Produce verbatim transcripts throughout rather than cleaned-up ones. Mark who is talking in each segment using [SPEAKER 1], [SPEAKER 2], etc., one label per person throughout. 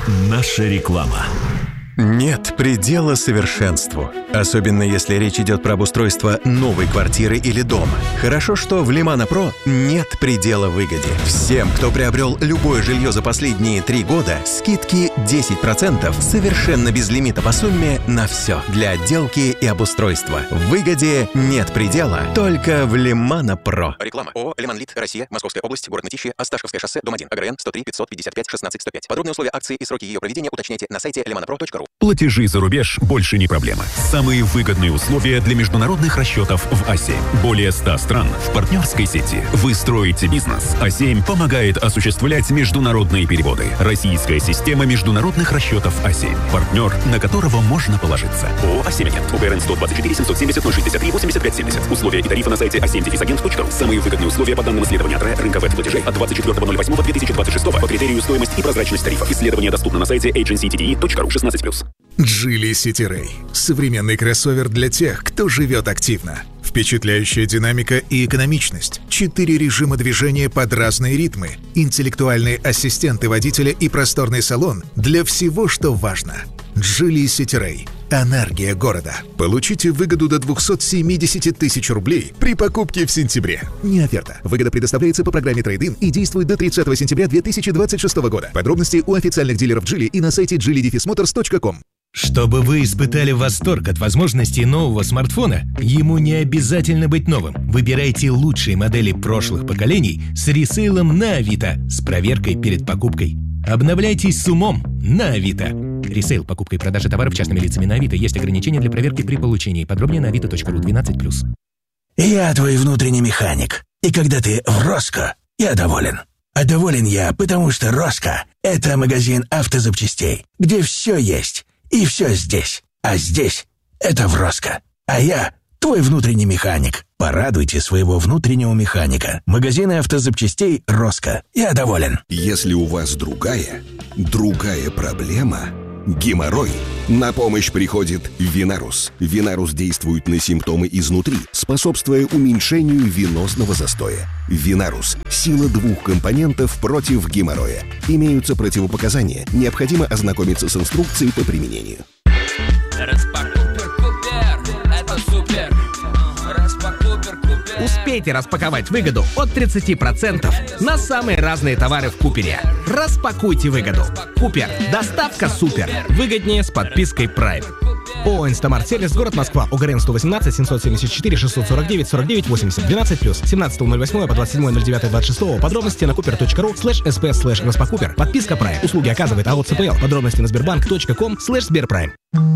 [SPEAKER 1] Наша реклама.
[SPEAKER 2] Нет предела совершенству, особенно если речь идет про обустройство новой квартиры или дома. Хорошо, что в Лимана Про нет предела выгоде. Всем, кто приобрел любое жилье за последние три года, скидки десять процентов совершенно без лимита по сумме на все для отделки и обустройства. В выгоде нет предела, только в Лимана Про.
[SPEAKER 3] Реклама. ООО «Лиманлит», Россия, Московская область, город Мытищи, Осташковское шоссе, дом один, ОГРН сто три пятьсот пятьдесят пять шестнадцать сто пять. Подробные условия акции и сроки ее проведения уточняйте на сайте лиманапро точка ру.
[SPEAKER 1] Платежи за рубеж больше не проблема. Самые выгодные условия для международных расчетов в А семь. Более ста стран в партнерской сети. Вы строите бизнес. А семь помогает осуществлять международные переводы. Российская система международных расчетов А семь. Партнер, на которого можно положиться. ООО «А семь Агент». УГРН сто двадцать четыре семьсот семьдесят ноль шестьдесят три восемьдесят пять семьдесят. Условия и тарифы на сайте а семь агент точка ру. Самые выгодные условия по данным исследования АТРЭ рынка веб-платежей от двадцать четвёртого ноль восьмого две тысячи двадцать шестого по критерию стоимость и прозрачность тарифов. Исследование доступно на сайте эйдженси ти ди и точка ру шестнадцать плюс.
[SPEAKER 4] Geely City Ray – современный кроссовер для тех, кто живет активно. Впечатляющая динамика и экономичность, четыре режима движения под разные ритмы, интеллектуальные ассистенты водителя и просторный салон для всего, что важно. Geely City Ray – энергия города. Получите выгоду до двести семьдесят тысяч рублей при покупке в сентябре. Не оферта. Выгода предоставляется по программе Trade-in и действует до тридцатого сентября две тысячи двадцать шестого года. Подробности у официальных дилеров Geely и на сайте джили мотors точка ком.
[SPEAKER 5] Чтобы вы испытали восторг от возможностей нового смартфона, ему не обязательно быть новым. Выбирайте лучшие модели прошлых поколений с ресейлом на Авито с проверкой перед покупкой. Обновляйтесь с умом на Авито. Ресейл, покупка и продажа товаров частными лицами на Авито. Есть ограничения для проверки при получении. Подробнее на авито точка ру двенадцать плюс.
[SPEAKER 6] Я твой внутренний механик. И когда ты в Роско, я доволен. А доволен я, потому что Роско – это магазин автозапчастей, где все есть. И все здесь. А здесь — это в Роско. А я — твой внутренний механик. Порадуйте своего внутреннего механика. Магазины автозапчастей Роско. Я доволен.
[SPEAKER 7] Если у вас другая, другая проблема — геморрой, на помощь приходит Винарус. Винарус действует на симптомы изнутри, способствуя уменьшению венозного застоя. Винарус – сила двух компонентов против геморроя. Имеются противопоказания. Необходимо ознакомиться с инструкцией по применению.
[SPEAKER 8] Успейте распаковать выгоду от тридцати процентов на самые разные товары в Купере. Распакуйте выгоду. Купер. Доставка супер. Выгоднее с подпиской Prime. ООО «Инстамарт Сервис», город Москва, ОГРН сто восемнадцать семьсот семьдесят четыре шестьсот сорок девять сорок девять восемьдесят двенадцать плюс семнадцатого ноль восьмого по двадцать седьмое ноль девятое двадцать шестого. Подробности на купер точка ру слэш сп слэш распакупер. Подписка Prime. Услуги оказывает АО ЦПЛ. Подробности на сбербанк точка ком слэш сберпрайм.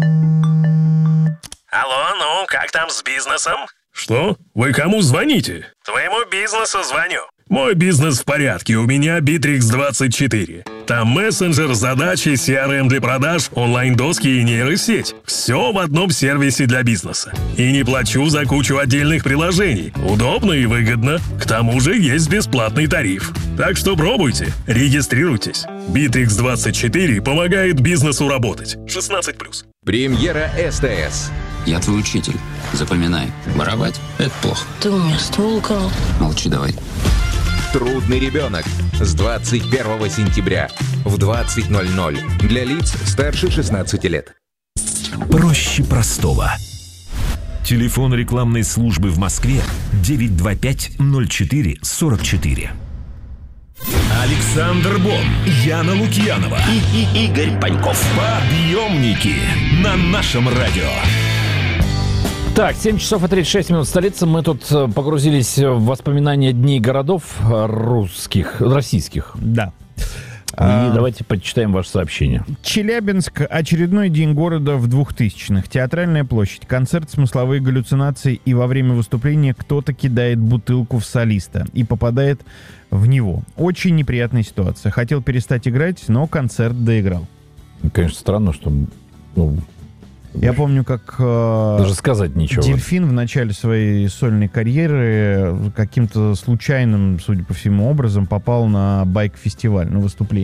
[SPEAKER 9] Алло, ну, как там с бизнесом?
[SPEAKER 10] Что? Вы кому звоните?
[SPEAKER 9] Твоему бизнесу звоню.
[SPEAKER 10] Мой бизнес в порядке, у меня Битрикс двадцать четыре. Там мессенджер, задачи, си ар эм для продаж, онлайн-доски и нейросеть. Все в одном сервисе для бизнеса. И не плачу за кучу отдельных приложений. Удобно и выгодно. К тому же есть бесплатный тариф. Так что пробуйте, регистрируйтесь. Битрикс двадцать четыре помогает бизнесу работать. шестнадцать плюс.
[SPEAKER 11] Премьера СТС.
[SPEAKER 12] Я твой учитель. Запоминай. Воровать – это плохо.
[SPEAKER 13] Ты у меня ствол украл.
[SPEAKER 12] Молчи давай.
[SPEAKER 11] Трудный ребенок. С двадцать первого сентября в двадцать ноль ноль. Для лиц старше шестнадцати лет.
[SPEAKER 1] Проще простого. Телефон рекламной службы в Москве девять два пять ноль четыре сорок четыре. Александр Бон, Яна Лукьянова и, и Игорь Паньков. Подъемники на нашем радио.
[SPEAKER 14] Так, семь часов и тридцать шесть минут столица. Мы тут погрузились в воспоминания дней городов русских, российских.
[SPEAKER 15] Да.
[SPEAKER 14] И а, давайте почитаем ваше сообщение.
[SPEAKER 15] Челябинск. Очередной день города в двухтысячных. Театральная площадь. Концерт, смысловые галлюцинации. И во время выступления кто-то кидает бутылку в солиста и попадает в него. Очень неприятная ситуация. Хотел перестать играть, но концерт доиграл.
[SPEAKER 14] Конечно, странно, что... Ну,
[SPEAKER 15] я помню, как э,
[SPEAKER 14] даже сказать ничего.
[SPEAKER 15] Дельфин в начале своей сольной карьеры каким-то случайным, судя по всему, образом попал на байк-фестиваль, на выступление.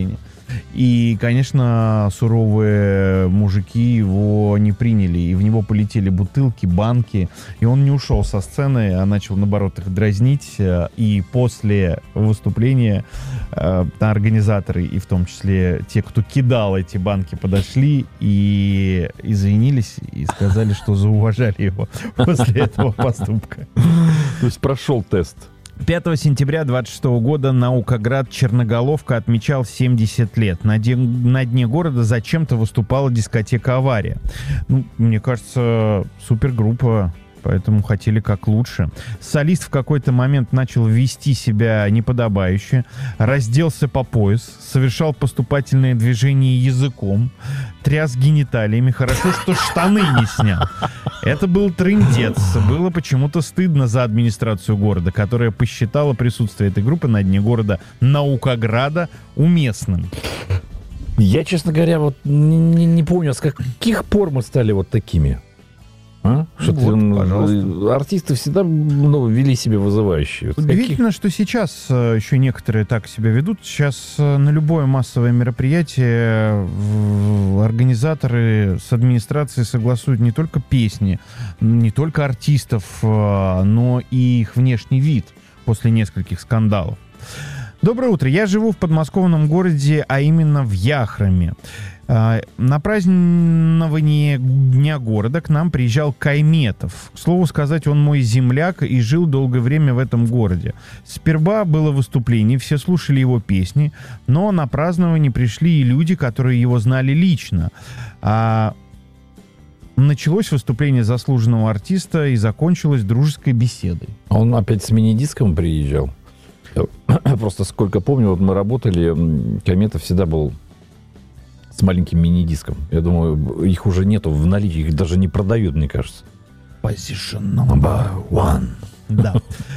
[SPEAKER 15] И, конечно, суровые мужики его не приняли, и в него полетели бутылки, банки, и он не ушел со сцены, а начал, наоборот, их дразнить. И после выступления э, организаторы, и в том числе те, кто кидал эти банки, подошли и извинились, и сказали, что зауважали его после этого поступка.
[SPEAKER 14] То есть прошел тест.
[SPEAKER 15] пятого сентября двадцать шестого года Наукоград Черноголовка отмечал семьдесят лет. На, де... на дне города зачем-то выступала дискотека «Авария». Ну, мне кажется, супергруппа, поэтому хотели как лучше. Солист в какой-то момент начал вести себя неподобающе, разделся по пояс, совершал поступательные движения языком, тряс гениталиями. Хорошо, что штаны не снял. Это был трындец. Было почему-то стыдно за администрацию города, которая посчитала присутствие этой группы на дне города Наукограда уместным.
[SPEAKER 14] Я, честно говоря, вот не, не, не помню, с каких пор мы стали вот такими. А? Что вот, ты, пожалуйста. Артисты всегда ну, вели себя вызывающе.
[SPEAKER 15] Удивительно, каких... что сейчас еще некоторые так себя ведут. Сейчас на любое массовое мероприятие организаторы с администрацией согласуют не только песни, не только артистов, но и их внешний вид после нескольких скандалов. Доброе утро. Я живу в подмосковном городе, а именно в Яхроме. На празднование Дня города к нам приезжал Кайметов. К слову сказать, он мой земляк и жил долгое время в этом городе. Сперва было выступление, все слушали его песни, но на празднование пришли и люди, которые его знали лично. А началось выступление заслуженного артиста и закончилось дружеской беседой.
[SPEAKER 14] А он опять с мини-диском приезжал? Просто сколько помню, вот мы работали, Кайметов всегда был с маленьким мини-диском. Я думаю, их уже нету в наличии, их даже не продают, мне кажется.
[SPEAKER 15] Position number one. Да.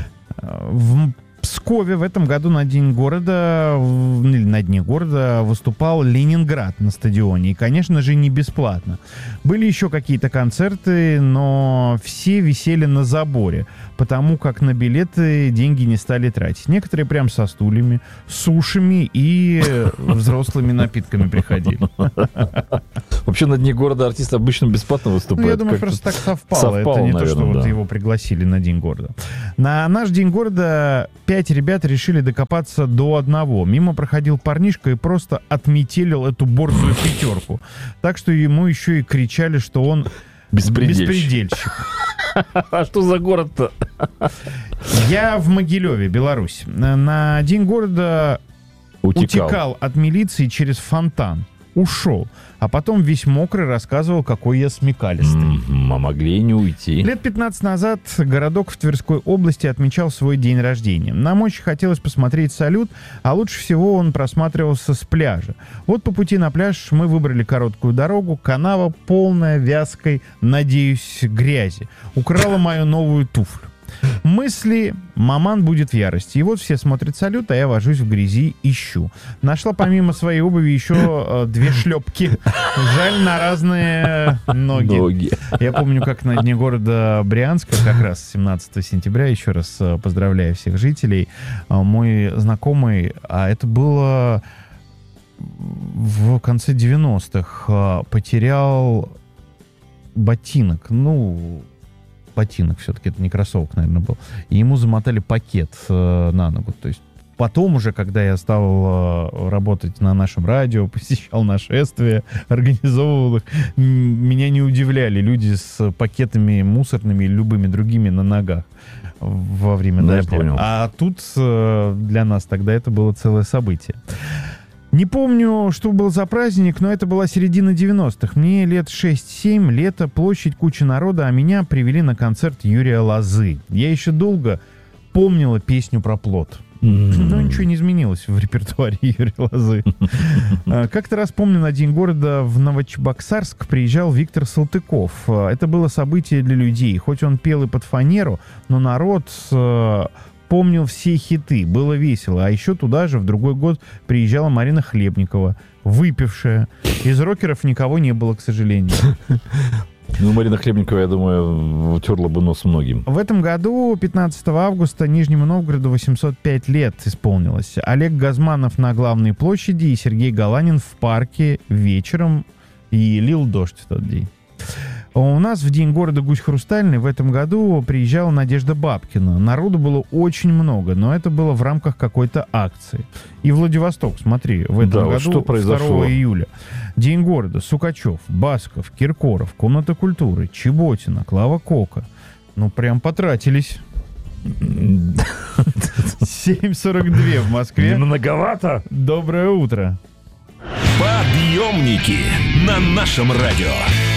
[SPEAKER 15] В Пскове в этом году на День города, или на Дне города выступал Ленинград на стадионе. И, конечно же, не бесплатно. Были еще какие-то концерты, но все висели на заборе, потому как на билеты деньги не стали тратить. Некоторые прям со стульями, сушами и взрослыми напитками приходили.
[SPEAKER 14] Вообще на Дне города артисты обычно бесплатно выступают.
[SPEAKER 15] Ну, я думаю, просто так совпало. совпало Это не наверное, то, что да. вот его пригласили на День города. На наш День города пять ребят решили докопаться до одного. Мимо проходил парнишка и просто отметелил эту борзую пятерку. Так что ему еще и кричали, что он беспредельщик. беспредельщик.
[SPEAKER 14] А что за город-то?
[SPEAKER 15] Я в Могилеве, Беларусь. На День города утекал, утекал от милиции через фонтан. Ушел. А потом весь мокрый рассказывал, какой я смекалистый.
[SPEAKER 14] Mm-hmm, а могли и не уйти.
[SPEAKER 15] Лет пятнадцать назад городок в Тверской области отмечал свой день рождения. Нам очень хотелось посмотреть салют, а лучше всего он просматривался с пляжа. Вот по пути на пляж мы выбрали короткую дорогу. Канава полная вязкой, надеюсь, грязи. Украла мою новую туфлю. Мысли, маман будет в ярости. И вот все смотрят салют, а я вожусь в грязи, ищу. Нашла помимо своей обуви еще э, две шлепки. Жаль, на разные ноги. ноги. Я помню, как на Дне города Брянска, как раз семнадцатого сентября, еще раз э, поздравляю всех жителей, э, мой знакомый, а это было в конце девяностых, э, потерял ботинок. Ну... ботинок все-таки, это не кроссовок, наверное, был. И ему замотали пакет э, на ногу. То есть потом уже, когда я стал э, работать на нашем радио, посещал нашествия, организовывал их, меня не удивляли люди с пакетами мусорными или любыми другими на ногах во время да, дождя. Я понял. А тут э, для нас тогда это было целое событие. Не помню, что был за праздник, но это была середина девяностых. Мне лет шесть-семь, лето, площадь, куча народа, а меня привели на концерт Юрия Лозы. Я еще долго помнила песню про плот. Mm-hmm. Но ничего не изменилось в репертуаре Юрия Лозы. Как-то раз помню, на День города в Новочебоксарск приезжал Виктор Салтыков. Это было событие для людей. Хоть он пел и под фанеру, но народ... помнил все хиты, было весело. А еще туда же в другой год приезжала Марина Хлебникова, выпившая. Из рокеров никого не было, к сожалению.
[SPEAKER 14] Ну, Марина Хлебникова, я думаю, утерла бы нос многим.
[SPEAKER 15] В этом году, пятнадцатого августа, Нижнему Новгороду восемьсот пять лет исполнилось. Олег Газманов на Главной площади и Сергей Галанин в парке вечером. И лил дождь в тот день. У нас в День города Гусь Хрустальный в этом году приезжала Надежда Бабкина. Народу было очень много, но это было в рамках какой-то акции. И Владивосток, смотри, в этом
[SPEAKER 14] да,
[SPEAKER 15] году
[SPEAKER 14] вот что произошло?
[SPEAKER 15] второго июля. День города. Сукачев, Басков, Киркоров, Комната культуры, Чеботина, Клава Кока. Ну, прям потратились. семь сорок два в Москве.
[SPEAKER 14] Многовато.
[SPEAKER 15] Доброе утро.
[SPEAKER 13] Подъемники на нашем радио.